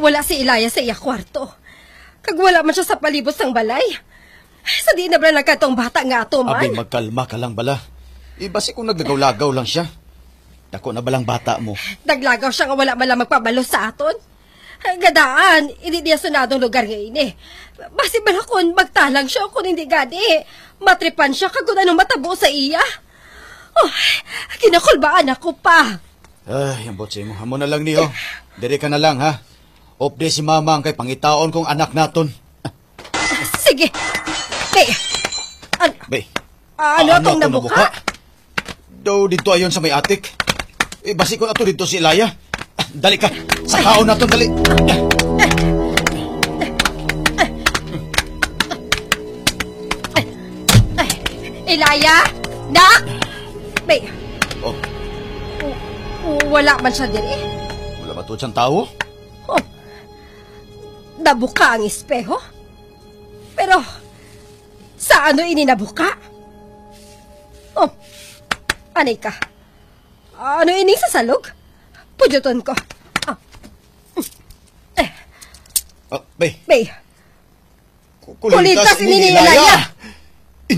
Wala si Ilaya sa iya kwarto. Kag wala man siya sa palibot sang balay. Sa di na ba nagkatong bata nga ato man? Abi, magkalma ka lang bala. Basi kung naglagaw-lagaw lang siya. Dako na balang bata mo. Naglagaw siya nga wala man lang magpabalo sa aton. Gadaan, hindi niya sunadong lugar ngayon eh. Basi bala kung magtalang siya kung hindi gani. Matripan siya kag kung anong matabo sa iya. Oh, kinakulbaan ako pa. Ay, ang botse mo. Hamo na lang niyo. Diri ka na lang, ha? Opde si mama ang kay pangitaon kong anak naton. Sige. Bay. Bay. Ano itong nabuka? Daw dito ayon sa may atik. Basi ko na to dito si Ilaya. Dali ka. Sa kaon na to, dali. Ilaya? Nak? Bay. Oh. Wala man siya din eh. Wala ba to siyang tao? Oh. Nabuka ang espeho? Pero, sa ano ini nabuka? Oh, anay ka. Ano ini sa salog? Pudyuton ko. Bay. Bay. Kulitas ini ni Ilaya.